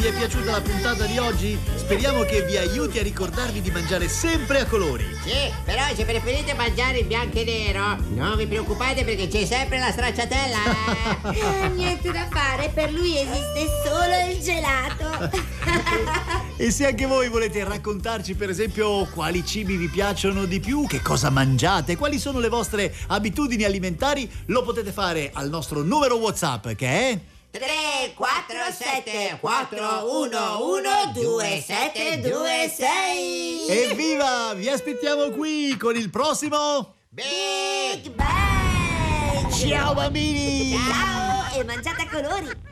è piaciuta la puntata di oggi? Speriamo che vi aiuti a ricordarvi di mangiare sempre a colori. Sì, però se preferite mangiare in bianco e nero, non vi preoccupate perché c'è sempre la stracciatella. Niente da fare, per lui esiste solo il gelato. E se anche voi volete raccontarci, per esempio, quali cibi vi piacciono di più, che cosa mangiate, quali sono le vostre abitudini alimentari, lo potete fare al nostro numero WhatsApp che è 347 411 2726. Evviva! Vi aspettiamo qui con il prossimo Big Bang! Ciao bambini! Ciao e mangiate a colori!